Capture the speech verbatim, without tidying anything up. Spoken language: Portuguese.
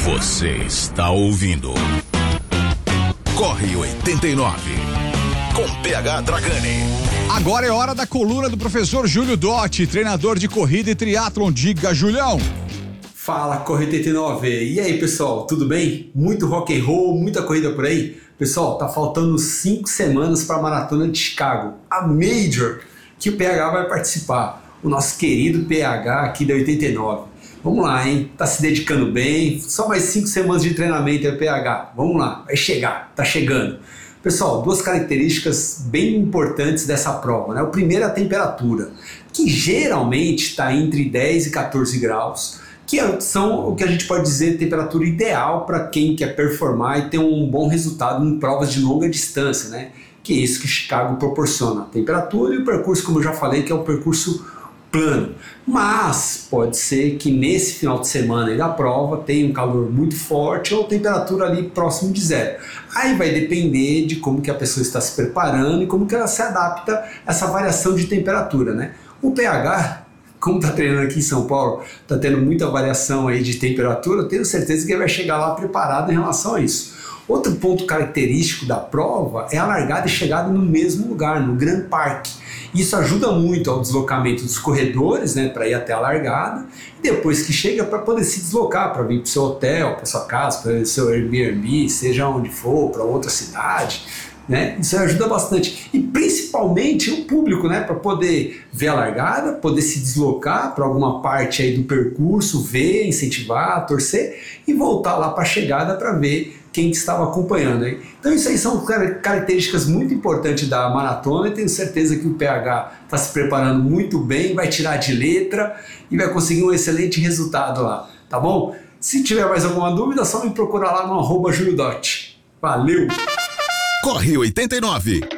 Você está ouvindo Corre oitenta e nove com P H Dragani. Agora é hora da coluna do professor Júlio Dotti, treinador de corrida e triatlon. Diga, Julião. Fala, Corre oitenta e nove. E aí, pessoal, tudo bem? Muito rock and roll, muita corrida por aí? Pessoal, tá faltando cinco semanas para a Maratona de Chicago, a Major, que o P H vai participar. O nosso querido P H aqui da oitenta e nove. Vamos lá, hein? Tá se dedicando bem. Só mais cinco semanas de treinamento é o P H. Vamos lá, vai chegar, tá chegando. Pessoal, duas características bem importantes dessa prova, né? O primeiro é a temperatura, que geralmente está entre dez e quatorze graus, que são o que a gente pode dizer temperatura ideal para quem quer performar e ter um bom resultado em provas de longa distância, né? Que é isso que Chicago proporciona, a temperatura e o percurso, como eu já falei, que é um percurso plano. Mas pode ser que nesse final de semana aí da prova tenha um calor muito forte ou temperatura ali próximo de zero. Aí vai depender de como que a pessoa está se preparando e como que ela se adapta a essa variação de temperatura, né? O P H, como está treinando aqui em São Paulo, está tendo muita variação aí de temperatura, eu tenho certeza que ele vai chegar lá preparado em relação a isso. Outro ponto característico da prova é a largada e chegada no mesmo lugar, no Grand Park. Isso ajuda muito ao deslocamento dos corredores, né, para ir até a largada, e depois que chega para poder se deslocar, para vir para o seu hotel, para sua casa, para o seu Airbnb, seja onde for, para outra cidade, né? Isso ajuda bastante. E principalmente o público, né, para poder ver a largada, poder se deslocar para alguma parte aí do percurso, ver, incentivar, torcer e voltar lá para a chegada para ver quem estava acompanhando aí. Então isso aí são características muito importantes da maratona e tenho certeza que o P H está se preparando muito bem, vai tirar de letra e vai conseguir um excelente resultado lá, tá bom? Se tiver mais alguma dúvida, é só me procurar lá no arroba Julio Dotti. Valeu! Corre oitenta e nove.